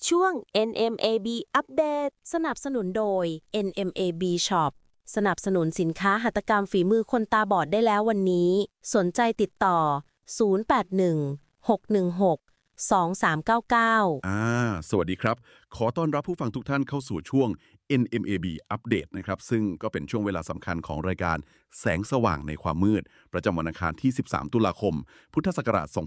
ช่วง NMAB อัปเดตสนับสนุนโดย NMAB Shop สนับสนุนสินค้าหัตถกรรมฝีมือคนตาบอดได้แล้ววันนี้สนใจติดต่อ0816162399 สวัสดีครับขอต้อนรับผู้ฟังทุกท่านเข้าสู่ช่วง NMAB อัปเดตนะครับซึ่งก็เป็นช่วงเวลาสำคัญของรายการแสงสว่างในความมืดประจำวันอังคารที่13ตุลาคมพุทธศักราช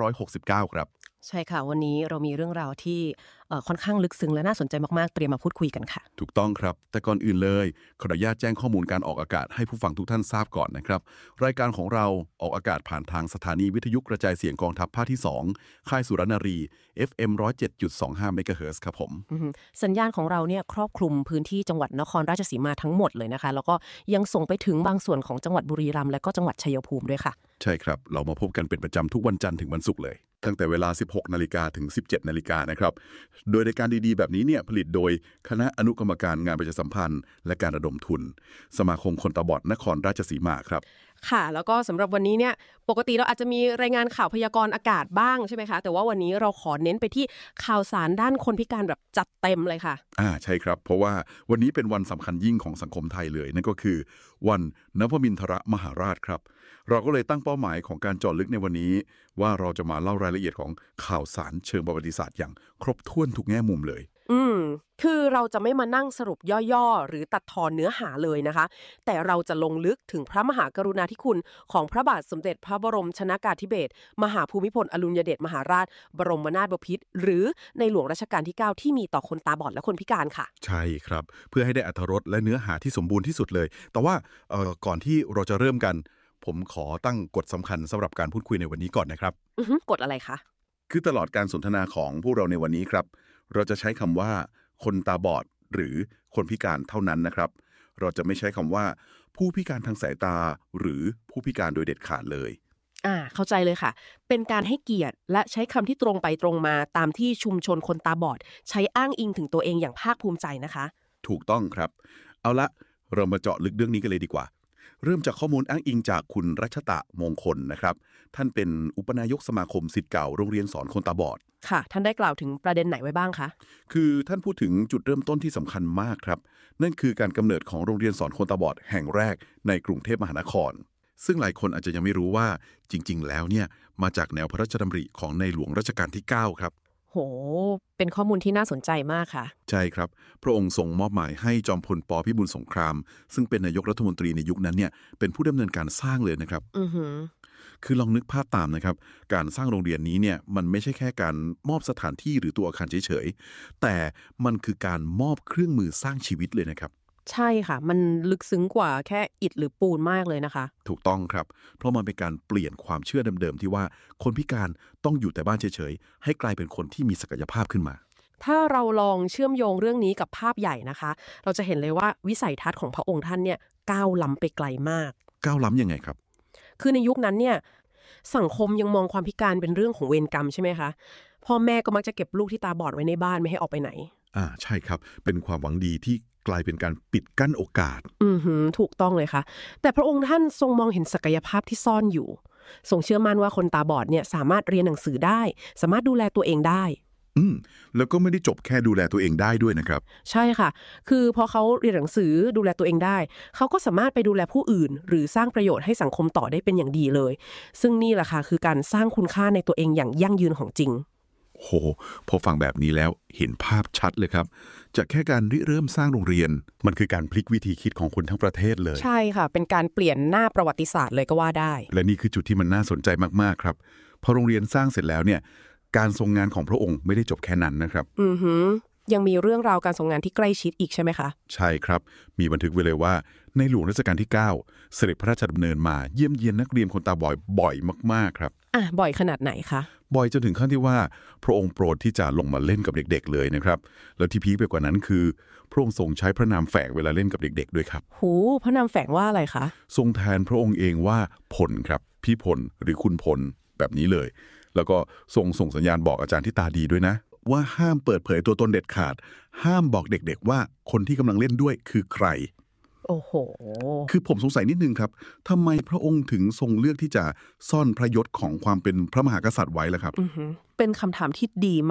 2569ครับใช่ค่ะวันนี้เรามีเรื่องราวที่ค่อนข้างลึกซึ้งและน่าสนใจมากๆเตรียมมาพูดคุยกันค่ะถูกต้องครับแต่ก่อนอื่นเลยขออนุญาตแจ้งข้อมูลการออกอากาศให้ผู้ฟังทุกท่านทราบก่อนนะครับรายการของเราออกอากาศผ่านทางสถานีวิทยุกระจายเสียงกองทัพภาคที่2ค่ายสุรนารี FM 107.25 เมกะเฮิรตซ์ครับผมสัญญาณของเราเนี่ยครอบคลุมพื้นที่จังหวัดนครราชสีมาทั้งหมดเลยนะคะแล้วก็ยังส่งไปถึงบางส่วนของจังหวัดบุรีรัมย์และก็จังหวัดชัยภูมิด้วยค่ะใช่ครับเรามาพบกันเป็นประจำทุกวันจันทร์ถึงวันศุกร์เลยตั้งแต่เวลา 16 นาฬิกาถึง 17 นาฬิกานะครับโดยรายการดีๆแบบนี้เนี่ยผลิตโดยคณะอนุกรรมการงานประชาสัมพันธ์และการระดมทุนสมาคมคนตาบอดนครราชสีมาครับค่ะแล้วก็สำหรับวันนี้เนี่ยปกติเราอาจจะมีรายงานข่าวพยากรณ์อากาศบ้างใช่ไหมคะแต่ว่าวันนี้เราขอเน้นไปที่ข่าวสารด้านคนพิการแบบจัดเต็มเลยค่ะใช่ครับเพราะว่าวันนี้เป็นวันสำคัญยิ่งของสังคมไทยเลยนั่นก็คือวันนวมินทรมหาราชครับเราก็เลยตั้งเป้าหมายของการเจาะลึกในวันนี้ว่าเราจะมาเล่ารายละเอียดของข่าวสารเชิงประวัติศาสตร์อย่างครบถ้วนทุกแง่มุมเลยคือเราจะไม่มานั่งสรุปย่อๆหรือตัดทอนเนื้อหาเลยนะคะแต่เราจะลงลึกถึงพระมหากรุณาธิคุณของพระบาทสมเด็จพระบรมชนกาธิเบศรมหาภูมิพลอดุลยเดชมหาราชบรมนาถบพิตรหรือในหลวงรัชกาลที่9ที่มีต่อคนตาบอดและคนพิการค่ะใช่ครับเพื่อให้ได้อรรถรสและเนื้อหาที่สมบูรณ์ที่สุดเลยแต่ว่าก่อนที่เราจะเริ่มกันผมขอตั้งกฎสำคัญสำหรับการพูดคุยในวันนี้ก่อนนะครับกฎอะไรคะคือตลอดการสนทนาของพวกเราในวันนี้ครับเราจะใช้คำว่าคนตาบอดหรือคนพิการเท่านั้นนะครับเราจะไม่ใช้คำว่าผู้พิการทางสายตาหรือผู้พิการโดยเด็ดขาดเลยเข้าใจเลยค่ะเป็นการให้เกียรติและใช้คำที่ตรงไปตรงมาตามที่ชุมชนคนตาบอดใช้อ้างอิงถึงตัวเองอย่างภาคภูมิใจนะคะถูกต้องครับเอาละเรามาเจาะลึกเรื่องนี้กันเลยดีกว่าเริ่มจากข้อมูลอ้างอิงจากคุณรัชตะมงคลนะครับท่านเป็นอุปนายกสมาคมศิษย์เก่าโรงเรียนสอนคนตาบอดค่ะท่านได้กล่าวถึงประเด็นไหนไว้บ้างคะคือท่านพูดถึงจุดเริ่มต้นที่สำคัญมากครับนั่นคือการกำเนิดของโรงเรียนสอนคนตาบอดแห่งแรกในกรุงเทพมหานครซึ่งหลายคนอาจจะยังไม่รู้ว่าจริงๆแล้วเนี่ยมาจากแนวพระราชดำริของในหลวงรัชกาลที่9ครับโหเป็นข้อมูลที่น่าสนใจมากค่ะใช่ครับพระองค์ทรงมอบหมายให้จอมพลป.พิบูลสงครามซึ่งเป็นนายกรัฐมนตรีในยุคนั้นเนี่ยเป็นผู้ดำเนินการสร้างเลยนะครับคือลองนึกภาพตามนะครับการสร้างโรงเรียนนี้เนี่ยมันไม่ใช่แค่การมอบสถานที่หรือตัวอาคารเฉยๆแต่มันคือการมอบเครื่องมือสร้างชีวิตเลยนะครับใช่ค่ะมันลึกซึ้งกว่าแค่อิฐหรือปูนมากเลยนะคะถูกต้องครับเพราะมันเป็นการเปลี่ยนความเชื่อเดิมๆที่ว่าคนพิการต้องอยู่แต่บ้านเฉยๆให้กลายเป็นคนที่มีศักยภาพขึ้นมาถ้าเราลองเชื่อมโยงเรื่องนี้กับภาพใหญ่นะคะเราจะเห็นเลยว่าวิสัยทัศน์ของพระองค์ท่านเนี่ยก้าวล้ำไปไกลมากก้าวล้ำยังไงครับคือในยุคนั้นเนี่ยสังคมยังมองความพิการเป็นเรื่องของเวรกรรมใช่ไหมคะพ่อแม่ก็มักจะเก็บลูกที่ตาบอดไว้ในบ้านไม่ให้ออกไปไหนใช่ครับเป็นความหวังดีที่กลายเป็นการปิดกั้นโอกาสถูกต้องเลยค่ะแต่พระองค์ท่านทรงมองเห็นศักยภาพที่ซ่อนอยู่ทรงเชื่อมั่นว่าคนตาบอดเนี่ยสามารถเรียนหนังสือได้สามารถดูแลตัวเองได้แล้วก็ไม่ได้จบแค่ดูแลตัวเองได้ด้วยนะครับใช่ค่ะคือพอเขาเรียนหนังสือดูแลตัวเองได้เขาก็สามารถไปดูแลผู้อื่นหรือสร้างประโยชน์ให้สังคมต่อได้เป็นอย่างดีเลยซึ่งนี่แหละค่ะคือการสร้างคุณค่าในตัวเองอย่างยั่งยืนของจริงโหพอฟังแบบนี้แล้วเห็นภาพชัดเลยครับจากแค่การเริ่มสร้างโรงเรียนมันคือการพลิกวิธีคิดของคนทั้งประเทศเลยใช่ค่ะเป็นการเปลี่ยนหน้าประวัติศาสตร์เลยก็ว่าได้และนี่คือจุดที่มันน่าสนใจมากๆครับพอโรงเรียนสร้างเสร็จแล้วเนี่ยการทรงงานของพระองค์ไม่ได้จบแค่นั้นนะครับยังมีเรื่องราวการทรงงานที่ใกล้ชิดอีกใช่ไหมคะใช่ครับมีบันทึกไว้เลยว่าในหลวงรัชกาลที่9เสด็จพระราชดำเนินมาเยี่ยมเยียนนักเรียนคนตาบอดบ่อยมากๆครับบ่อยขนาดไหนคะบ่อยจนถึงขั้นที่ว่าพระองค์โปรดที่จะลงมาเล่นกับเด็กๆเลยนะครับแล้วที่พีคไปกว่านั้นคือพระองค์ทรงใช้พระนามแฝงเวลาเล่นกับเด็กๆด้วยครับพระนามแฝงว่าอะไรคะทรงแทนพระองค์เองว่าพลครับพี่พลหรือคุณพลแบบนี้เลยแล้วก็ส่งสัญญาณบอกอาจารย์ที่ตาดีด้วยนะว่าห้ามเปิดเผยตัวตนเด็ดขาดห้ามบอกเด็กๆว่าคนที่กำลังเล่นด้วยคือใครโอ้โหคือผมสงสัยนิดนึงครับทำไมพระองค์ถึงทรงเลือกที่จะซ่อนพระยศของความเป็นพระมหากษัตริย์ไว้ล่ะครับเป็นคำถามที่ดี